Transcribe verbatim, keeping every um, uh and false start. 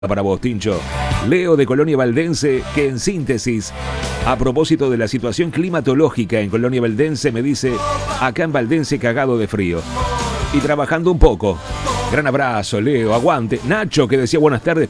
Para vos, Tincho. Leo de Colonia Valdense, que en síntesis, a propósito de la situación climatológica en Colonia Valdense, me dice, acá en Valdense cagado de frío. Y trabajando un poco. Gran abrazo, Leo, aguante. Nacho, que decía buenas tardes.